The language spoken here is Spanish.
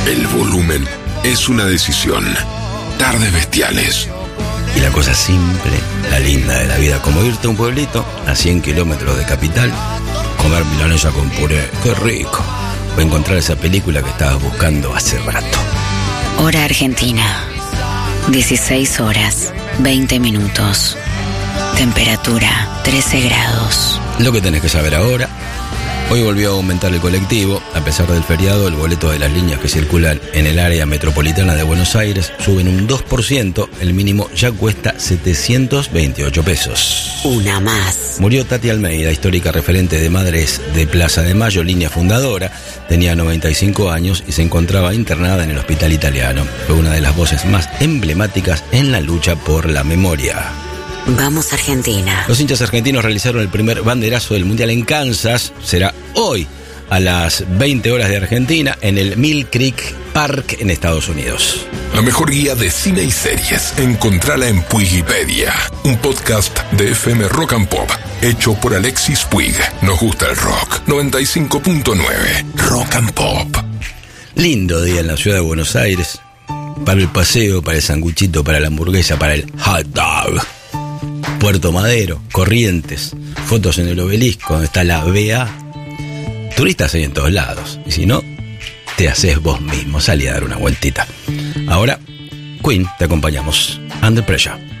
El volumen es una decisión. Tardes Bestiales. Y la cosa simple, la linda de la vida, como irte a un pueblito a 100 kilómetros de capital, comer milanesa con puré, qué rico, o encontrar esa película que estabas buscando hace rato. Hora Argentina, 16 horas, 20 minutos. Temperatura, 13 grados. Lo que tenés que saber ahora: hoy volvió a aumentar el colectivo. A pesar del feriado, el boleto de las líneas que circulan en el área metropolitana de Buenos Aires suben un 2%. El mínimo ya cuesta 728 pesos. Una más. Murió Tati Almeida, histórica referente de Madres de Plaza de Mayo, línea fundadora. Tenía 95 años y se encontraba internada en el Hospital Italiano. Fue una de las voces más emblemáticas en la lucha por la memoria. Vamos Argentina. Los hinchas argentinos realizaron el primer banderazo del Mundial en Kansas. Será hoy a las 20 horas de Argentina en el Mill Creek Park en Estados Unidos. La mejor guía de cine y series, encontrala en Puigipedia, un podcast de FM Rock and Pop, hecho por Alexis Puig. Nos gusta el rock. 95.9 Rock and Pop. Lindo día en la ciudad de Buenos Aires. Para el paseo, para el sanguchito, para la hamburguesa, para el hot dog. Puerto Madero, Corrientes, fotos en el Obelisco, donde está la BA. Turistas hay en todos lados. Y si no, te haces vos mismo, salí a dar una vueltita. Ahora, Queen, te acompañamos. Under Pressure.